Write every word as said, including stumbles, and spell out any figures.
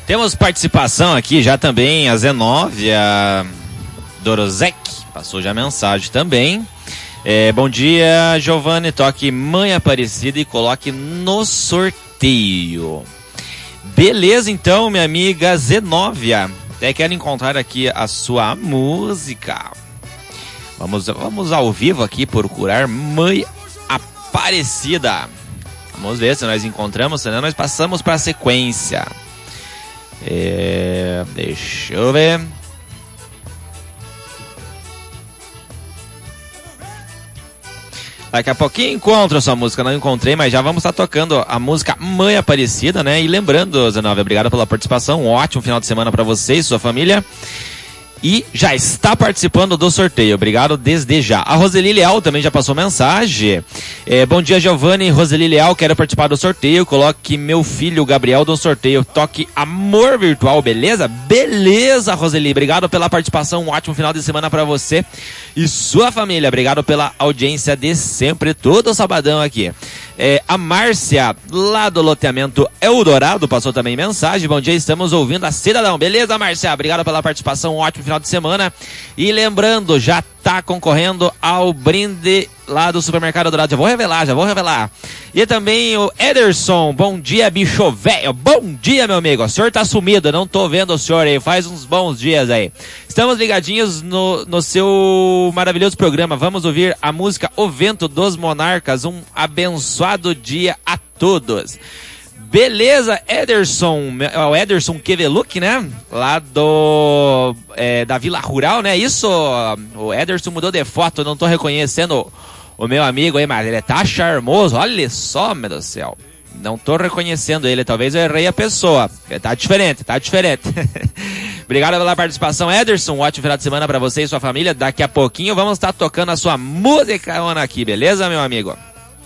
Temos participação aqui já também, a Zenóvia Dorozek, passou já a mensagem também. É, bom dia, Giovanni, toque Mãe Aparecida e coloque no sorteio. Beleza, então, minha amiga Zenóvia. Até quero encontrar aqui a sua música. Vamos, vamos ao vivo aqui procurar Mãe Aparecida. Vamos ver se nós encontramos, senão nós passamos para a sequência. É, deixa eu ver. Daqui a pouquinho encontro a sua música, não encontrei, mas já vamos estar tocando a música Mãe Aparecida, né? E lembrando, Zenóvia, obrigado pela participação, um ótimo final de semana para você e sua família. E já está participando do sorteio, obrigado desde já. A Roseli Leal também já passou mensagem. É, bom dia, Giovanni, Roseli Leal, quero participar do sorteio, coloque meu filho Gabriel do sorteio, toque Amor Virtual, beleza? Beleza, Roseli, obrigado pela participação, um ótimo final de semana para você e sua família, obrigado pela audiência de sempre, todo sabadão aqui. É, a Márcia, lá do loteamento Eldorado, passou também mensagem, bom dia, estamos ouvindo a Cidadão, beleza, Márcia? Obrigado pela participação, um ótimo final de semana. E lembrando, já tá concorrendo ao brinde lá do Supermercado Dourado. Já vou revelar, já vou revelar. E também o Ederson, bom dia, bicho velho. Bom dia, meu amigo. O senhor tá sumido, não tô vendo o senhor aí. Faz uns bons dias aí. Estamos ligadinhos no, no seu maravilhoso programa. Vamos ouvir a música O Vento dos Monarcas. Um abençoado dia a todos. Beleza, Ederson, o Ederson Keveluk, né? Lá do, é, da Vila Rural, né? Isso, o Ederson mudou de foto, não tô reconhecendo o meu amigo aí, mas ele tá charmoso, olha só, meu Deus do céu. Não tô reconhecendo ele, talvez eu errei a pessoa. Tá diferente, tá diferente. Obrigado pela participação, Ederson, um ótimo final de semana pra você e sua família. Daqui a pouquinho vamos estar tocando a sua música aqui, beleza, meu amigo?